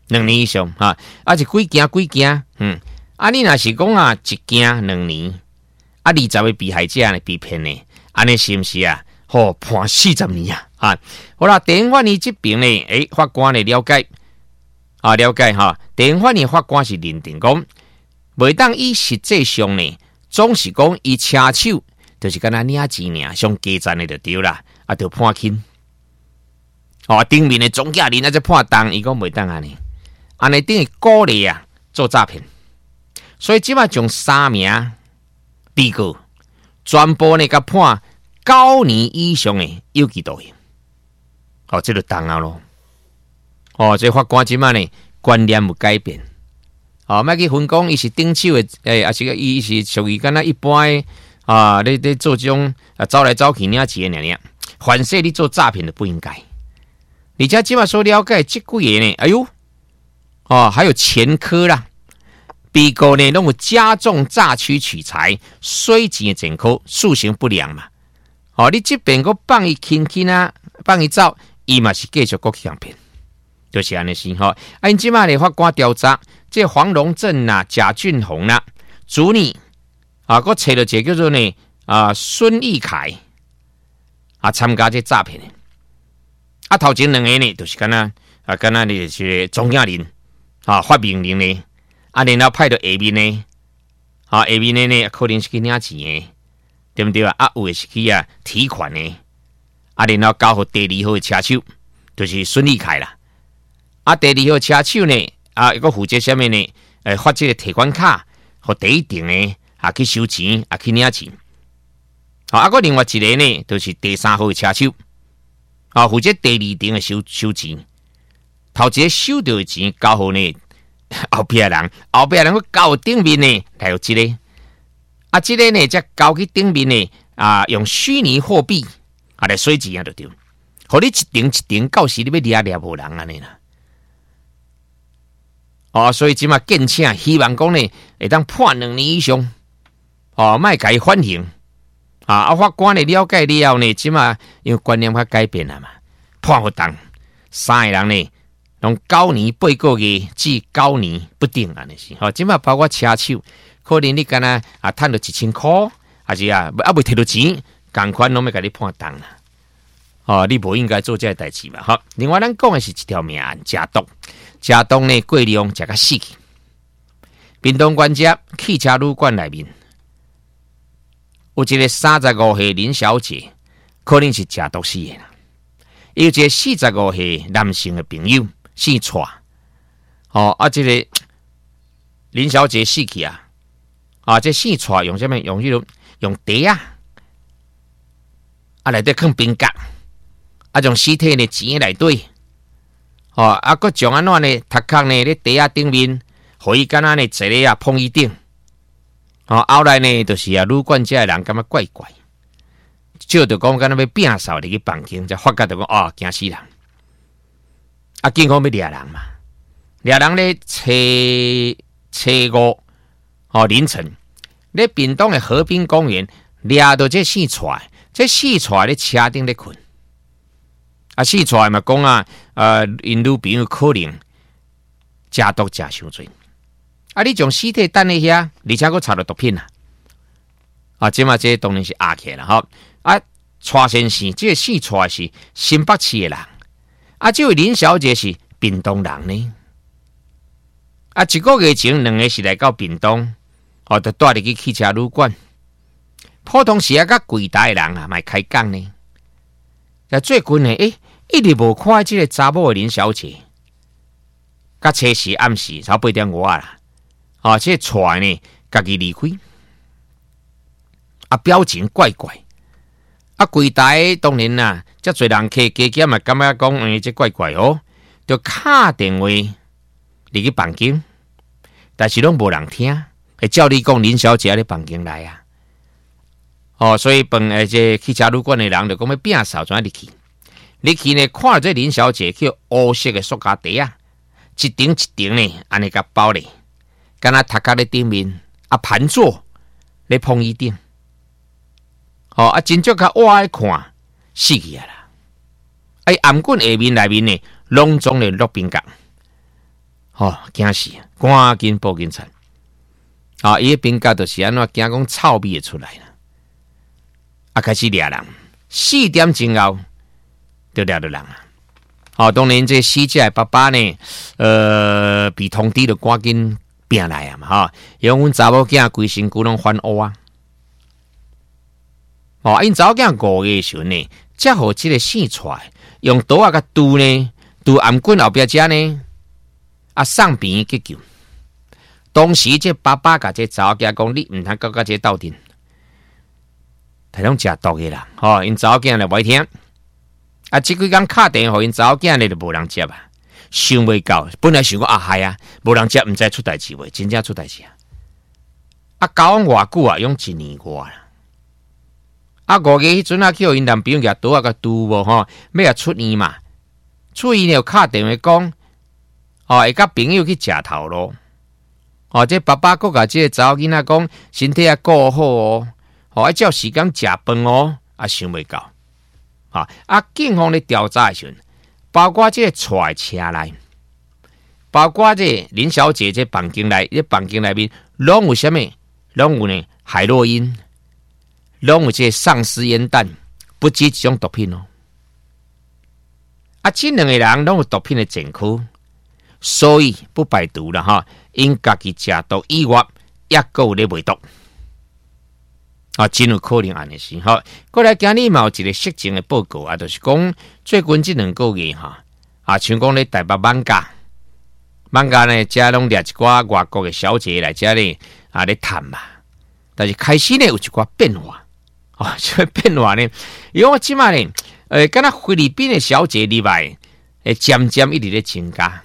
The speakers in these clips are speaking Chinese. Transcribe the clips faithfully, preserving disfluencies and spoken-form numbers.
两年以上哈，啊是几件几件，嗯，啊你若是讲啊一件两年，啊二十个被害者呢被骗呢，安尼是毋是啊？好判四十年啊！啊，好啦，地方法院这边呢，诶，法官呢了解啊，了解哈，地方法院法官是认定讲，袂当以实际上呢，总是讲伊车手就是敢若领钱尔，上加赚的就对啦，啊，就判轻。哦，顶面的总价人啊，在判重，伊讲袂当安尼，安尼等于鼓励啊做诈骗，所以即摆将三名被告全部呢甲判九年以上的有期徒刑。哦，这就重啊咯。哦，这法官即摆呢观念有改变。哦，莫去分讲伊是顶手的，诶、欸，还是个伊是属于敢若一般的啊，你你做这种啊走来走去领钱的尔尔，反正你做诈骗就不应该。而且即摆所了解这几个呢，哎呦，哦，还有前科啦，被告呢拢有加重诈取取财、洗钱的前科，素行不良嘛。哦，你这边个放伊轻轻啊，放伊走，伊嘛是继续搁去相骗，就是安尼先吼。啊，因即摆呢法官调查，这黄龙镇呐、贾俊宏呐、主女啊，搁找到一个叫做呢啊孙义凯啊参加这诈骗的。啊，头前两个呢，就是敢若啊，敢若你是中亚人啊，发命令呢，啊，然后派到下面呢，啊，下面的呢，可能是去领钱的，对不对啊？啊，有的是去啊提款的，啊，然后交互第二号的车手，就是孙立凯啦。啊，第二号车手呢，啊，一个负责什么呢？诶，发这个提款卡，和第一定的啊去收钱，啊去领钱。啊，啊，个另外一个呢，就是第三号的车手。啊，负责第二定的收收钱，头一个收到的钱交互呢后壁人，后壁人去交顶面呢，还有这个，啊，这个呢则交去顶面呢啊，用虚拟货币啊来洗钱啊，就对，互你一定一定，到时你要掠掠无人安尼啦。哦，所以即马建请希望讲呢，会当判两年以上，哦，莫甲伊缓刑。啊！啊，法官的了解了后呢，即马因为观念较改变了嘛，判好重，三个人呢，从九年八个月至九年不定安尼是。吼，即马包括车手，可能你敢若啊，赚到一千箍，还是啊，啊未摕到钱，共款拢要甲你判重啦。哦，你无应该做这个代志嘛。好，另外咱讲的是一条命案，食毒，食毒呢过量食甲死去。屏东关节汽车旅馆内面。有一个三十五岁林小姐，可能是食毒死的啦。有一个四十五岁男性的朋友姓蔡，哦啊，这个林小姐死去啊，啊，这姓蔡用什么？用迄种用茶啊，啊内底放冰角，啊将尸体呢钱内底，哦啊，佮将安怎呢？头壳呢咧茶啊顶面，互伊敢若呢坐咧啊碰伊顶。哦，后来呢，就是啊，旅馆这的人感觉怪怪，就就讲敢若要摒扫入去房间，才发觉就讲哦，惊死人！啊，警方要掠人嘛，掠人咧，初初五哦凌晨，咧屏东的河滨公园掠到这四踹，这四踹咧车顶咧困，啊，四踹嘛讲啊，呃，因女朋友可能食毒食伤多。啊！你将尸体等咧遐，而且佫查到毒品啦。啊，即马这当然是压起啦，吼！啊，蔡先生，这个死蔡是新北市的人，啊，这位林小姐是屏东人呢。啊，一个月前两个是来到屏东，哦，就带入去汽车旅馆。普通时啊，甲柜台的人啊，卖开讲呢。啊，最近呢，诶、欸，一直无看这个查某的林小姐。甲初时暗时差八点五啊啦。啊，这船呢，家己离开，啊，表情怪怪，啊，柜台当然啦，遮侪人客加减嘛，感觉讲诶，这怪怪哦，就敲电话入去房间，但是拢无人听，会照你讲林小姐咧房间来啊，哦，所以本诶这汽车旅馆的人就讲要摒扫转入去，入去呢，看到这林小姐去乌色的塑胶袋啊，一顶一顶呢，安尼甲包咧。敢若头壳咧顶面，啊盘坐咧碰椅顶，哦啊真足较歪看，死去啊啦！哎，颔棍下面内面呢，拢总咧落冰角， 哦，惊死，赶紧报警察。啊，伊个兵甲就是安怎惊讲臭味会出来啦，啊，开始掠人，四点钟后就掠到人啊。哦，当然这死者的爸爸呢，呃，被通知就赶紧拼来啊嘛，哈，因为阮查某囝规身躯拢翻乌啊。哦，因查某囝五月时阵呢，才互即个生出来，用刀啊甲拄呢，拄颔棍后壁遮呢，啊送病急救。当时这爸爸甲这查某囝讲，你毋通甲甲这斗阵，他拢食毒的啦，吼、哦，因查某囝咧袂听。啊，即几工敲电话，因查某囝咧就无人接啊，想袂到，本来想讲啊嗨啊，无人接，毋知出代志未，真正出代志啊！啊，交往偌久啊，用一年外啦。啊，五月迄阵啊，去互因男朋友举刀啊个拄无吼，要啊出院嘛，出院了敲电话讲，哦，会甲朋友去食头路。哦，这爸爸佫甲这个查某囡仔讲，身体啊顾好哦，哦，要照时间食饭哦，啊，想袂到。啊！啊，警方咧调查的时阵，包括这个踹车内，包括这林小姐这房间内，这房间内面拢有啥物？拢有呢海洛因，拢有这丧尸烟弹，不止一种毒品哦。啊，这两个人拢有毒品的前科，所以不排除啦哈，因家己食毒以外，也够有咧卖毒。啊，真有可能安尼是哈。过来今日嘛有一个实情的报告啊，就是讲最近这两个月哈，啊，像讲咧台北万家，万家呢，遮拢掠一寡外国的小姐来遮咧啊咧谈嘛，但是开始呢有一寡变化，啊，什么变化呢？因为我即马呢，呃，敢若菲律宾的小姐例外，诶，渐渐一直咧增加。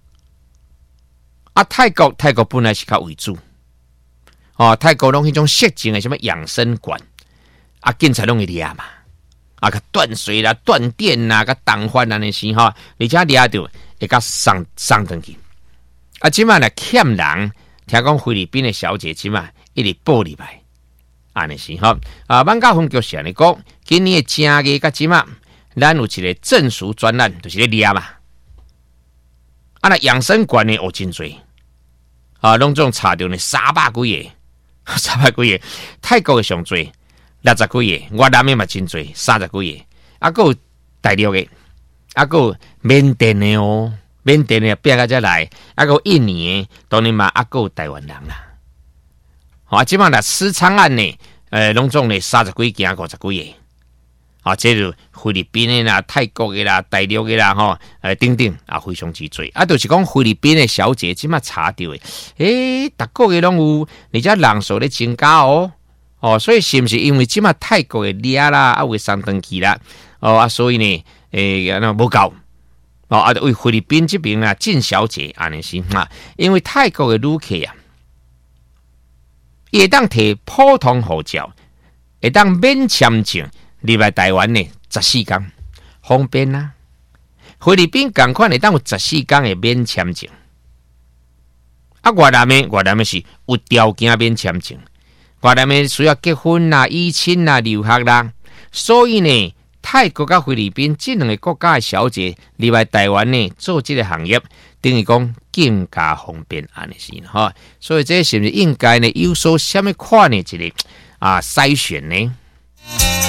啊，泰国泰国本来是较为主。哦，泰国拢迄种色情的什么养生馆，啊，警察拢会抓嘛，啊，个断水啦、断电啦、个动翻啊那些哈，而且抓到会甲送送登去。啊，即摆来欠人，听讲菲律宾的小姐即摆一直报入来，安尼是哈。啊，万家分局是安尼讲，今年的正月甲即摆，咱有一个证书专案，就是咧抓嘛。啊，那养生馆呢，有真多，啊，拢总查到呢三百几个。三百几个，泰国的上多，六十几个，越南的嘛真多，三十几个，啊，还有大陆的，啊，还有缅甸的哦，缅甸的变到遮来，啊，还有印尼的，当然嘛，啊，还有台湾人啦。好、啊，即摆啦，私娼案呢，呃，拢总呢三十几件，五十几个。啊，这就菲律宾的啦、泰国的啦、大陆的啦，吼，呃，等等啊，非常之多。啊，就是讲菲律宾的小姐，即马查到的，诶，逐个月拢有，而且人数咧增加哦，哦，所以是毋是因为即马泰国的掠啦，啊，会送登去啦，哦啊，所以呢，诶，那无够，哦啊，为菲律宾这边啊，进小姐安尼是啊，因为泰国的旅客啊，会当摕普通护照，会当免签证。入来台湾呢，十四天方便啊！菲律宾同款的，当有十四天的免签证。啊，越南的越南的是有条件免签证，越南的需要结婚啦、依亲啦、留学啦，所以呢，泰国甲菲律宾这两个国家的小姐入来台湾呢，做这个行业，等于讲更加方便安尼是哈。所以这是不是应该呢，有所什么款的一个啊筛选呢？